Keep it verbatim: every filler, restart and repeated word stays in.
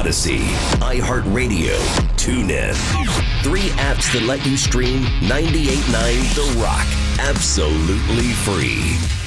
Odyssey, iHeartRadio, TuneIn. Three apps that let you stream ninety-eight point nine The Rock absolutely free.